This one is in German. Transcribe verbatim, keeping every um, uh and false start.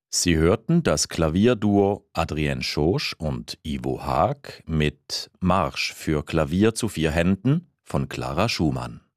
Sie hörten das Klavierduo Adrienne Schosch und Ivo Haag mit Marsch für Klavier zu vier Händen von Clara Schumann.